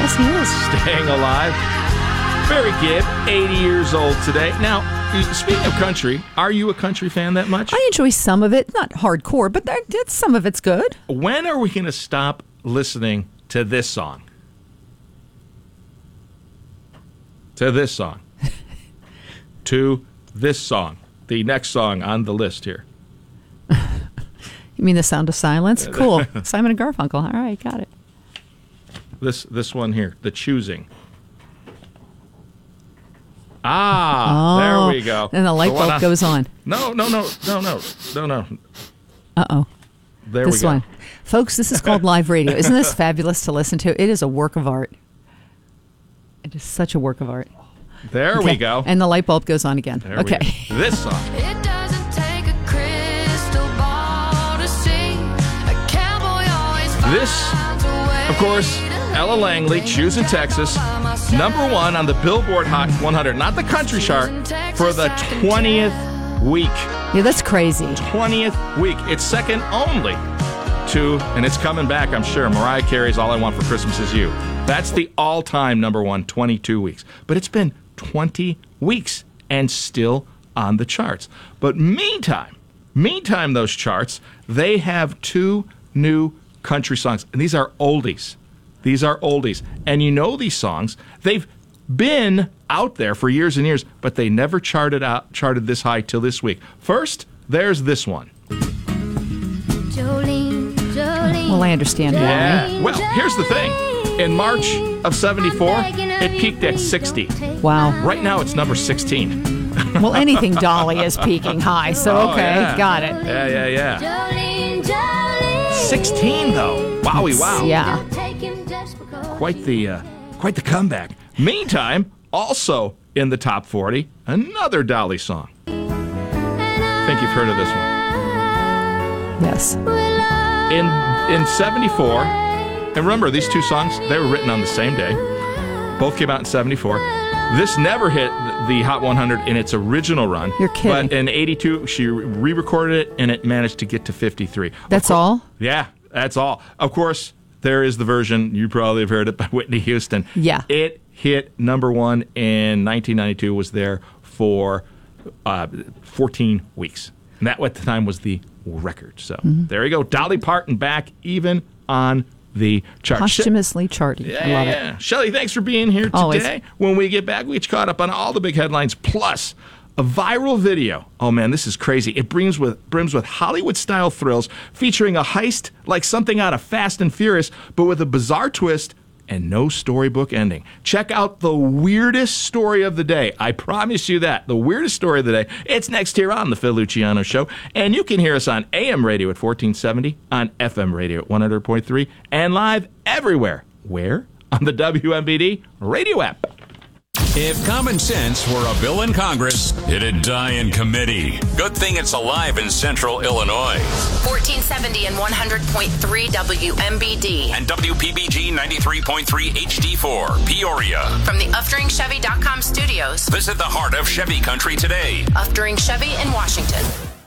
Yes, he is. Staying alive. Barry Gibb, 80 years old today. Now, speaking of country, are you a country fan that much? I enjoy some of it. Not hardcore, but some of it's good. When are we going to stop listening to this song? To this song. To this song. The next song on the list here. You mean The Sound of Silence? Cool. Simon and Garfunkel. All right, got it. This one here, The Choosing. There we go. And the light bulb goes on. No. Uh-oh. There we go. This one. Folks, this is called live radio. Isn't this fabulous to listen to? It is a work of art. It is such a work of art. There we go. And the light bulb goes on again. There we go. This song. It doesn't take a crystal ball to see. A cowboy always This, of course, Ella Langley, Choosing Texas, #1 on the Billboard Hot 100, not the country chart, for the 20th week. Yeah, that's crazy. 20th week. It's second only to, and it's coming back, I'm sure, Mariah Carey's All I Want for Christmas Is You. That's the all-time #1, 22 weeks. But it's been 20 weeks and still on the charts. But meantime, those charts, they have 2 new country songs. And these are oldies. And you know these songs. They've been out there for years and years, but they never charted this high till this week. First, there's this one. Jolene, Well, I understand why. Yeah. Well, here's the thing. In March of 74, it peaked at 60. Wow. Right now, it's number 16. Well, anything Dolly is peaking high, so okay, yeah. Got it. Yeah. Jolene, Jolene. 16, though. Wowie, wow. Yeah. Quite the comeback. Meantime, also in the top 40, another Dolly song. I think you've heard of this one. Yes. In 74, and remember, these 2 songs, they were written on the same day. Both came out in 74. This never hit the Hot 100 in its original run. You're kidding. But in 82, she re-recorded it, and it managed to get to 53. That's all? Yeah, that's all. Of course, there is the version, you probably have heard it, by Whitney Houston. Yeah. It hit #1 in 1992, was there for 14 weeks. And that, at the time, was the record. So there you go. Dolly Parton back even on the chart. Posthumously charted. I love it. Shelley, thanks for being here today. Always. When we get back, we each caught up on all the big headlines, plus a viral video. Oh, man, this is crazy. It brims with Hollywood-style thrills, featuring a heist like something out of Fast and Furious, but with a bizarre twist and no storybook ending. Check out the weirdest story of the day. I promise you that. The weirdest story of the day. It's next here on The Phil Luciano Show. And you can hear us on AM radio at 1470, on FM radio at 100.3, and live everywhere. Where? On the WMBD radio app. If common sense were a bill in Congress, it'd die in committee. Good thing it's alive in central Illinois. 1470 and 100.3 WMBD. And WPBG 93.3 HD4, Peoria. From the UfDuringChevy.com studios. Visit the heart of Chevy country today. Uftering Chevy in Washington.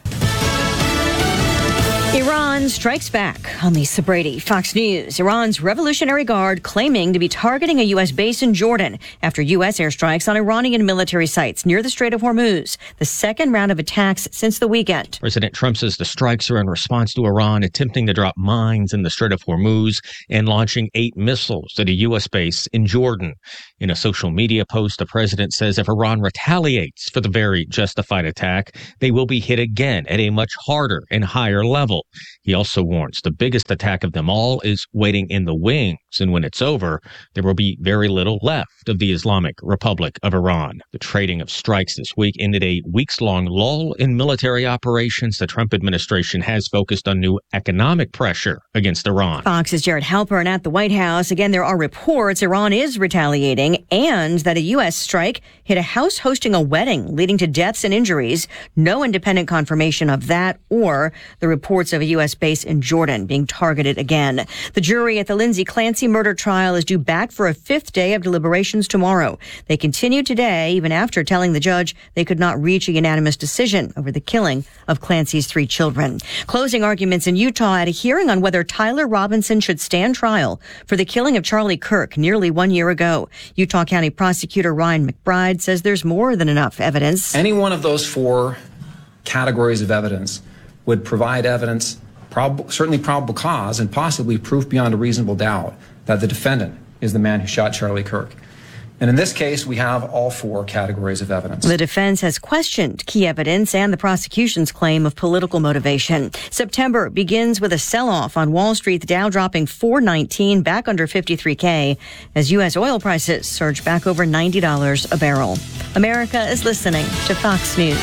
Iran strikes back on Lisa Brady. Fox News. Iran's Revolutionary Guard claiming to be targeting a U.S. base in Jordan after U.S. airstrikes on Iranian military sites near the Strait of Hormuz. The second round of attacks since the weekend. President Trump says the strikes are in response to Iran attempting to drop mines in the Strait of Hormuz and launching 8 missiles at a U.S. base in Jordan. In a social media post, the president says if Iran retaliates for the very justified attack, they will be hit again at a much harder and higher level. He also warns the biggest attack of them all is waiting in the wings, and when it's over, there will be very little left of the Islamic Republic of Iran. The trading of strikes this week ended a weeks-long lull in military operations. The Trump administration has focused on new economic pressure against Iran. Fox's Jared Halpern at the White House. Again, there are reports Iran is retaliating and that a U.S. strike hit a house hosting a wedding, leading to deaths and injuries. No independent confirmation of that or the reports reports of a U.S. base in Jordan being targeted again. The jury at the Lindsay Clancy murder trial is due back for a fifth day of deliberations tomorrow. They continue today, even after telling the judge they could not reach a unanimous decision over the killing of Clancy's 3 children. Closing arguments in Utah at a hearing on whether Tyler Robinson should stand trial for the killing of Charlie Kirk nearly 1 year ago. Utah County Prosecutor Ryan McBride says there's more than enough evidence. Any one of those 4 categories of evidence would provide evidence, certainly probable cause, and possibly proof beyond a reasonable doubt that the defendant is the man who shot Charlie Kirk. And in this case, we have all 4 categories of evidence. The defense has questioned key evidence and the prosecution's claim of political motivation. September begins with a sell-off on Wall Street, the Dow dropping $419 back under 53K as U.S. oil prices surge back over $90 a barrel. America is listening to Fox News.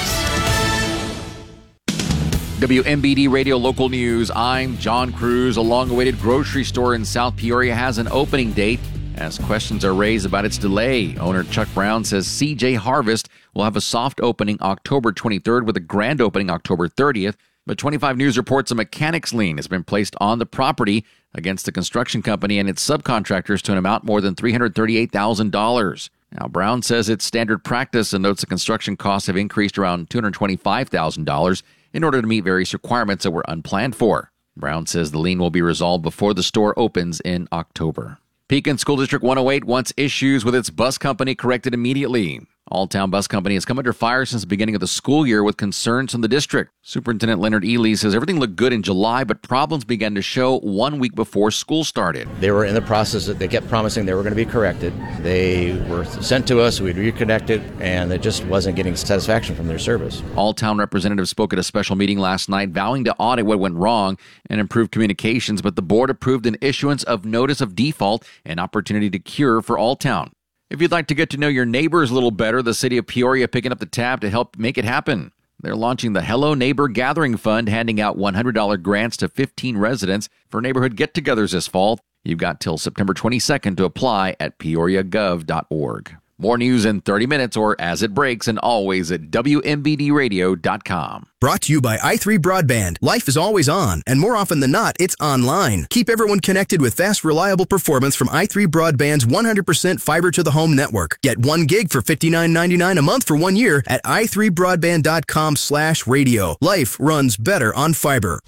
WMBD Radio Local News. I'm John Cruz. A long-awaited grocery store in South Peoria has an opening date as questions are raised about its delay. Owner Chuck Brown says CJ Harvest will have a soft opening October 23rd with a grand opening October 30th. But 25 News reports a mechanics lien has been placed on the property against the construction company and its subcontractors to an amount more than $338,000. Now, Brown says it's standard practice and notes the construction costs have increased around $225,000 in order to meet various requirements that were unplanned for. Brown says the lien will be resolved before the store opens in October. Pekin School District 108 wants issues with its bus company corrected immediately. Alltown Bus Company has come under fire since the beginning of the school year with concerns from the district. Superintendent Leonard Ely says everything looked good in July, but problems began to show 1 week before school started. They were in the process that they kept promising they were going to be corrected. They were sent to us, we'd reconnected, and it just wasn't getting satisfaction from their service. Alltown representatives spoke at a special meeting last night vowing to audit what went wrong and improve communications, but the board approved an issuance of notice of default and opportunity to cure for Alltown. If you'd like to get to know your neighbors a little better, the city of Peoria picking up the tab to help make it happen. They're launching the Hello Neighbor Gathering Fund, handing out $100 grants to 15 residents for neighborhood get-togethers this fall. You've got till September 22nd to apply at peoriagov.org. More news in 30 minutes or as it breaks, and always at WMBDradio.com. Brought to you by i3 Broadband. Life is always on, and more often than not, it's online. Keep everyone connected with fast, reliable performance from i3 Broadband's 100% fiber-to-the-home network. Get 1 gig for $59.99 a month for 1 year at i3broadband.com/radio. Life runs better on fiber.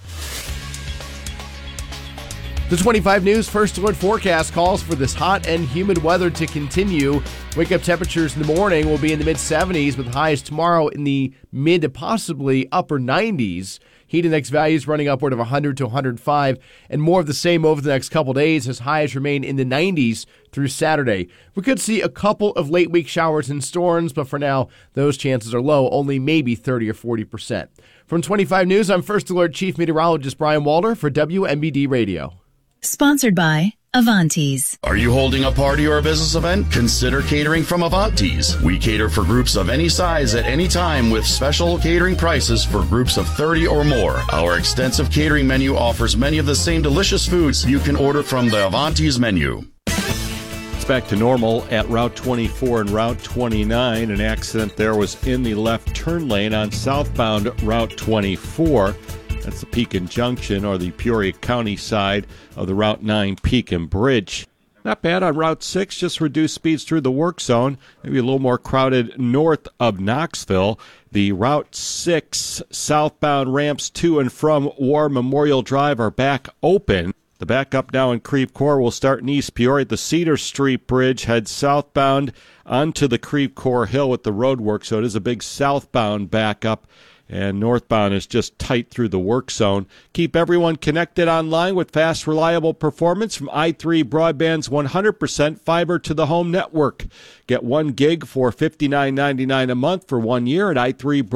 The 25 News First Alert forecast calls for this hot and humid weather to continue. Wake-up temperatures in the morning will be in the mid-70s with highs tomorrow in the mid to possibly upper 90s. Heat index values running upward of 100 to 105, and more of the same over the next couple days as highs remain in the 90s through Saturday. We could see a couple of late-week showers and storms, but for now, those chances are low, only maybe 30 or 40%. From 25 News, I'm First Alert Chief Meteorologist Brian Walter for WMBD Radio. Sponsored by Avantes. Are you holding a party or a business event? Consider catering from Avantes. We cater for groups of any size at any time with special catering prices for groups of 30 or more. Our extensive catering menu offers many of the same delicious foods you can order from the Avantes menu. It's back to normal at Route 24 and Route 29. An accident there was in the left turn lane on southbound Route 24. That's the Pekin Junction, or the Peoria County side of the Route 9 Pekin Bridge. Not bad on Route 6, just reduced speeds through the work zone. Maybe a little more crowded north of Knoxville. The Route 6 southbound ramps to and from War Memorial Drive are back open. The backup now in Creve Coeur will start in East Peoria. The Cedar Street Bridge heads southbound onto the Creve Coeur Hill with the road work, so it is a big southbound backup. And northbound is just tight through the work zone. Keep everyone connected online with fast, reliable performance from i3 Broadband's 100% fiber-to-the-home network. Get 1 gig for $59.99 a month for 1 year at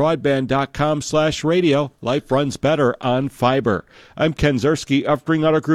i3broadband.com/radio. Life runs better on fiber. I'm Ken Zerski of Ring Auto Group.